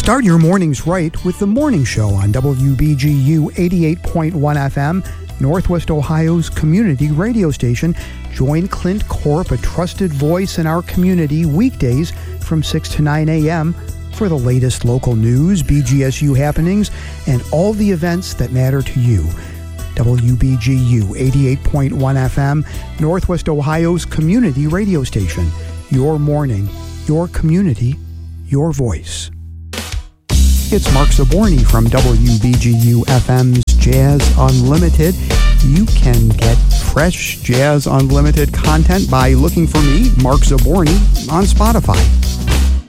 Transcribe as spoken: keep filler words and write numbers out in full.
Start your mornings right with The Morning Show on W B G U eighty-eight point one F M, Northwest Ohio's community radio station. Join Clint Corp, a trusted voice in our community, weekdays from six to nine a.m. for the latest local news, B G S U happenings, and all the events that matter to you. W B G U eighty-eight point one F M, Northwest Ohio's community radio station. Your morning, your community, your voice. It's Mark Zaborny from W B G U F M's Jazz Unlimited. You can get fresh Jazz Unlimited content by looking for me, Mark Zaborny, on Spotify.